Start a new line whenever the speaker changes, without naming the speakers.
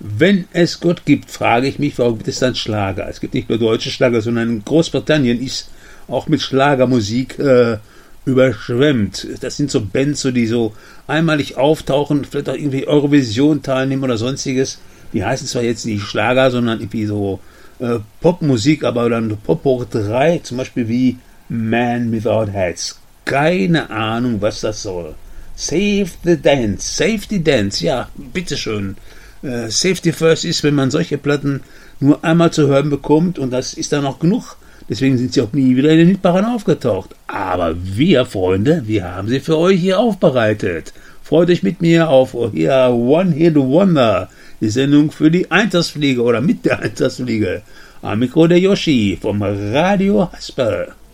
Wenn es Gott gibt, frage ich mich, warum gibt es dann Schlager? Es gibt nicht nur deutsche Schlager, sondern Großbritannien ist auch mit Schlagermusik überschwemmt. Das sind so Bands, die so einmalig auftauchen, vielleicht auch irgendwie Eurovision teilnehmen oder sonstiges. Die heißen zwar jetzt nicht Schlager, sondern irgendwie so Popmusik, aber dann Pop hoch 3, zum Beispiel wie Man Without Hats. Keine Ahnung, was das soll. Save the Dance, ja, bitteschön. Safety First ist, wenn man solche Platten nur einmal zu hören bekommt, und das ist dann auch genug. Deswegen sind sie auch nie wieder in den Hitparade aufgetaucht. Aber wir, Freunde, wir haben sie für euch hier aufbereitet. Freut euch mit mir auf hier One Hit Wonder, die Sendung für die Eintagsfliege oder mit der Eintagsfliege. Am Mikro der Yoshi vom Radio Hasper.